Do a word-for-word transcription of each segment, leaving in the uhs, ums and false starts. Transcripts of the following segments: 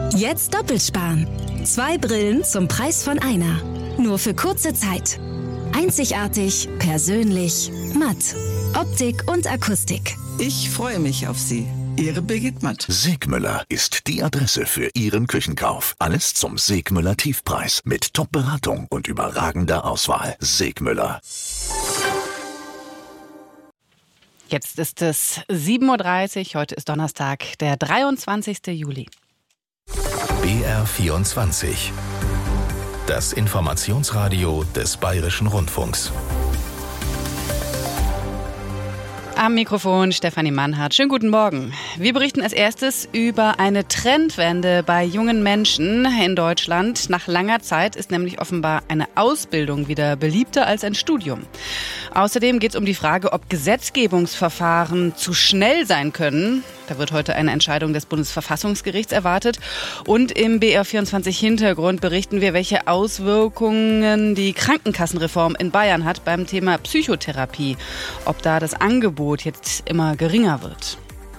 Jetzt doppelt sparen. Zwei Brillen zum Preis von einer. Nur für kurze Zeit. Einzigartig, persönlich, matt. Optik und Akustik. Ich freue mich auf Sie. Ihre Birgit Matt. Segmüller ist die Adresse für Ihren Küchenkauf. Alles zum Segmüller Tiefpreis. Mit Top-Beratung und überragender Auswahl. Segmüller. Jetzt ist es sieben Uhr dreißig. Heute ist Donnerstag, der dreiundzwanzigster Juli. B R vierundzwanzig. Das Informationsradio des Bayerischen Rundfunks. Am Mikrofon Stefanie Mannhardt. Schönen guten Morgen. Wir berichten als erstes über eine Trendwende bei jungen Menschen in Deutschland. Nach langer Zeit ist nämlich offenbar eine Ausbildung wieder beliebter als ein Studium. Außerdem geht es um die Frage, ob Gesetzgebungsverfahren zu schnell sein können. Da wird heute eine Entscheidung des Bundesverfassungsgerichts erwartet. Und im B R vierundzwanzig Hintergrund berichten wir, welche Auswirkungen die Krankenkassenreform in Bayern hat beim Thema Psychotherapie. Ob da das Angebot jetzt immer geringer wird.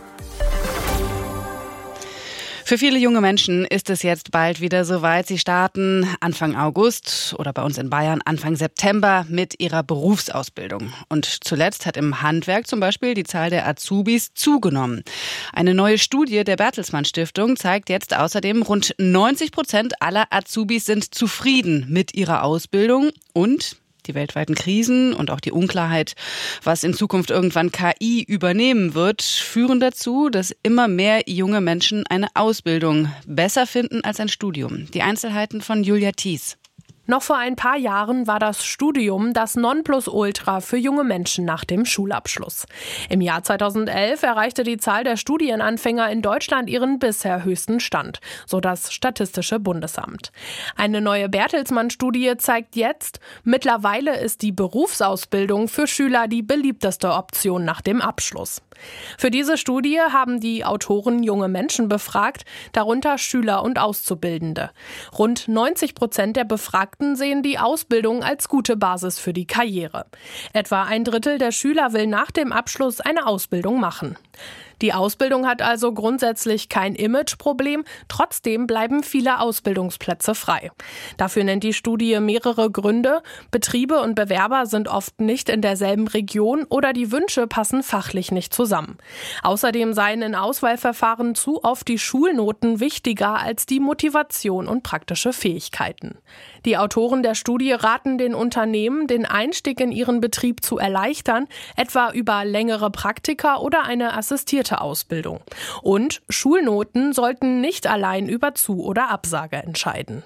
Für viele junge Menschen ist es jetzt bald wieder soweit. Sie starten Anfang August oder bei uns in Bayern Anfang September mit ihrer Berufsausbildung. Und zuletzt hat im Handwerk zum Beispiel die Zahl der Azubis zugenommen. Eine neue Studie der Bertelsmann Stiftung zeigt jetzt außerdem, rund neunzig Prozent aller Azubis sind zufrieden mit ihrer Ausbildung und die weltweiten Krisen und auch die Unklarheit, was in Zukunft irgendwann K I übernehmen wird, führen dazu, dass immer mehr junge Menschen eine Ausbildung besser finden als ein Studium. Die Einzelheiten von Julia Thies. Noch vor ein paar Jahren war das Studium das Nonplusultra für junge Menschen nach dem Schulabschluss. Im Jahr zweitausendelf erreichte die Zahl der Studienanfänger in Deutschland ihren bisher höchsten Stand, so das Statistische Bundesamt. Eine neue Bertelsmann-Studie zeigt jetzt, mittlerweile ist die Berufsausbildung für Schüler die beliebteste Option nach dem Abschluss. Für diese Studie haben die Autoren junge Menschen befragt, darunter Schüler und Auszubildende. Rund neunzig Prozent der Befragten sehen die Ausbildung als gute Basis für die Karriere. Etwa ein Drittel der Schüler will nach dem Abschluss eine Ausbildung machen. Die Ausbildung hat also grundsätzlich kein Imageproblem, trotzdem bleiben viele Ausbildungsplätze frei. Dafür nennt die Studie mehrere Gründe. Betriebe und Bewerber sind oft nicht in derselben Region oder die Wünsche passen fachlich nicht zusammen. Außerdem seien in Auswahlverfahren zu oft die Schulnoten wichtiger als die Motivation und praktische Fähigkeiten. Die Autoren der Studie raten den Unternehmen, den Einstieg in ihren Betrieb zu erleichtern, etwa über längere Praktika oder eine assistierte Ausbildung. Und Schulnoten sollten nicht allein über Zu- oder Absage entscheiden.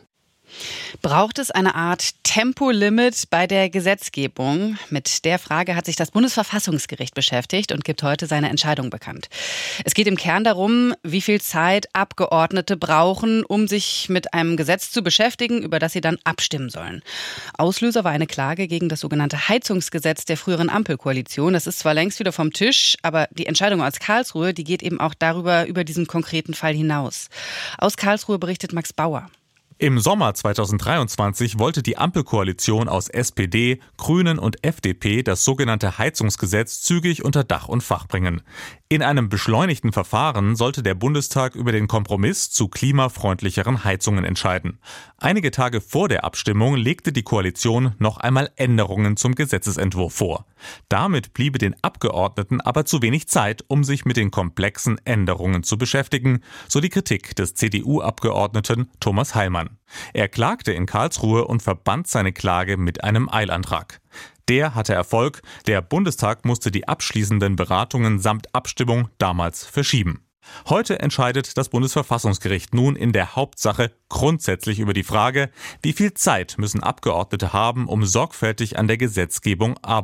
Braucht es eine Art Tempolimit bei der Gesetzgebung? Mit der Frage hat sich das Bundesverfassungsgericht beschäftigt und gibt heute seine Entscheidung bekannt. Es geht im Kern darum, wie viel Zeit Abgeordnete brauchen, um sich mit einem Gesetz zu beschäftigen, über das sie dann abstimmen sollen. Auslöser war eine Klage gegen das sogenannte Heizungsgesetz der früheren Ampelkoalition. Das ist zwar längst wieder vom Tisch, aber die Entscheidung aus Karlsruhe, die geht eben auch darüber, über diesen konkreten Fall hinaus. Aus Karlsruhe berichtet Max Bauer. Im Sommer zweitausenddreiundzwanzig wollte die Ampelkoalition aus S P D, Grünen und F D P das sogenannte Heizungsgesetz zügig unter Dach und Fach bringen. In einem beschleunigten Verfahren sollte der Bundestag über den Kompromiss zu klimafreundlicheren Heizungen entscheiden. Einige Tage vor der Abstimmung legte die Koalition noch einmal Änderungen zum Gesetzesentwurf vor. Damit bliebe den Abgeordneten aber zu wenig Zeit, um sich mit den komplexen Änderungen zu beschäftigen, so die Kritik des C D U-Abgeordneten Thomas Heilmann. Er klagte in Karlsruhe und verband seine Klage mit einem Eilantrag. Der hatte Erfolg. Der Bundestag musste die abschließenden Beratungen samt Abstimmung damals verschieben. Heute entscheidet das Bundesverfassungsgericht nun in der Hauptsache grundsätzlich über die Frage, wie viel Zeit müssen Abgeordnete haben, um sorgfältig an der Gesetzgebung arbeiten